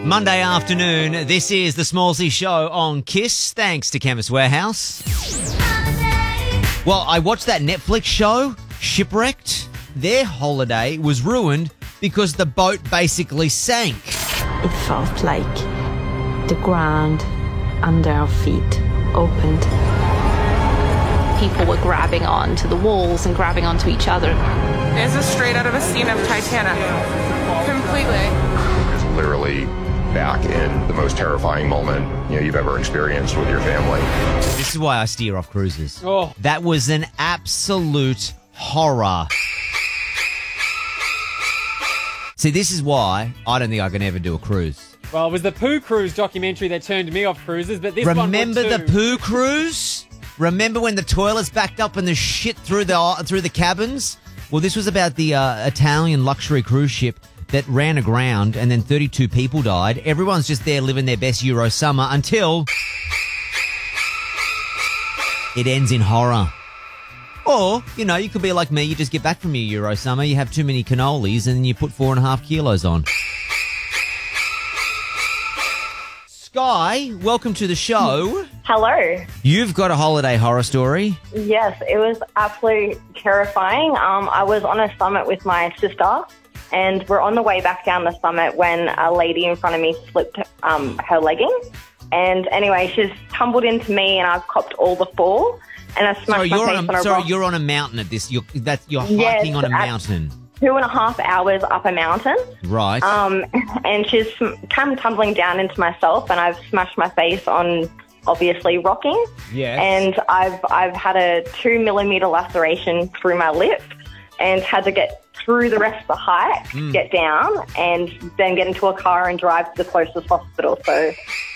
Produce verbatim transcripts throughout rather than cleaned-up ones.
Monday afternoon, this is the Smallsy Show on Kiss, thanks to Chemist Warehouse. Well, I watched that Netflix show, Shipwrecked. Their holiday was ruined because the boat basically sank. It felt like the ground under our feet opened. People were grabbing onto the walls and grabbing onto each other. This is straight out of a scene of Titanic. Completely. It's literally back in the most terrifying moment, you know, you've ever experienced with your family. This is why I steer off cruises. Oh. That was an absolute horror. See, this is why I don't think I can ever do a cruise. Well, it was the Pooh Cruise documentary that turned me off cruises, but this Remember one the would too. Pooh Cruise? Remember when the toilets backed up and the shit through the through the cabins? Well, this was about the uh, Italian luxury cruise ship that ran aground and then thirty-two people died. Everyone's just there living their best Euro summer until it ends in horror. Or, you know, you could be like me, you just get back from your Euro summer, you have too many cannolis and you put four and a half kilos on. Sky, welcome to the show. Hello. You've got a holiday horror story. Yes, it was absolutely terrifying. Um, I was on a summit with my sister, and we're on the way back down the summit when a lady in front of me slipped um, her legging. And anyway, she's tumbled into me, and I've copped all the fall, and I smashed Sorry, my you're face on on a, a sorry, rock. you're on a mountain at this. You're that you're Yes, hiking on a at- mountain, Two and a half hours up a mountain. right? Um, and she's come tumbling down into myself, and I've smashed my face on, obviously, rocking. Yes. And I've I've had a two millimeter laceration through my lip, and had to get through the rest of the hike, Mm. get down, and then get into a car and drive to the closest hospital. So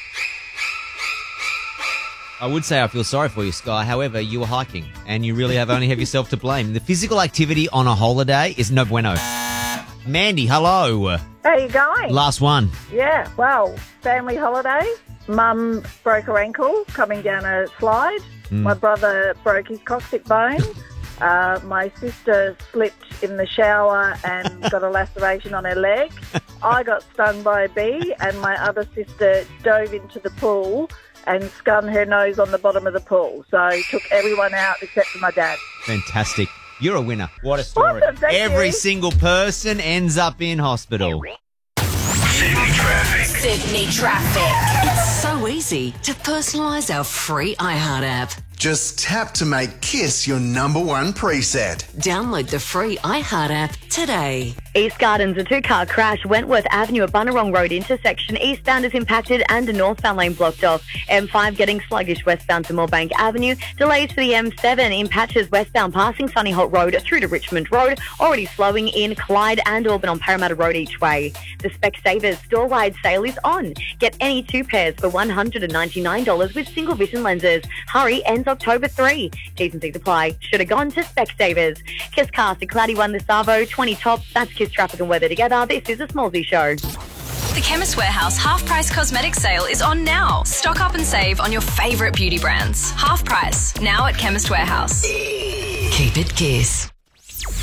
I would say I feel sorry for you, Sky. However, you were hiking, and you really have only have yourself to blame. The physical activity on a holiday is no bueno. Mandy, hello. How you going? Last one. Yeah, well, family holiday. Mum broke her ankle coming down a slide. Mm. My brother broke his coccyx bone. uh, my sister slipped in the shower and got a laceration on her leg. I got stung by a bee, and my other sister dove into the pool and scun her nose on the bottom of the pool. So took everyone out except for my dad. Fantastic. You're a winner. What a story. Awesome, thank Every you. single person ends up in hospital. Sydney traffic. Sydney traffic. It's so easy to personalise our free iHeart app. Just tap to make Kiss your number one preset. Download the free iHeart app today. East Gardens, a two-car crash. Wentworth Avenue at Bunnerong Road intersection. Eastbound is impacted and the northbound lane blocked off. M five getting sluggish westbound to Moorebank Avenue. Delays for the M seven in patches westbound passing Sunny Holt Road through to Richmond Road. Already slowing in Clyde and Auburn on Parramatta Road each way. The Specsavers store-wide sale is on. Get any two pairs for one hundred ninety-nine dollars with single vision lenses. Hurry, ends October third. T's and C's apply. Should have gone to Specsavers. Kiss Cast, a cloudy one this Savo, twenty tops. That's Kiss traffic and weather together. This is a Smallsy Show. The Chemist Warehouse half-price cosmetic sale is on now. Stock up and save on your favourite beauty brands. Half price, now at Chemist Warehouse. Keep it Kiss.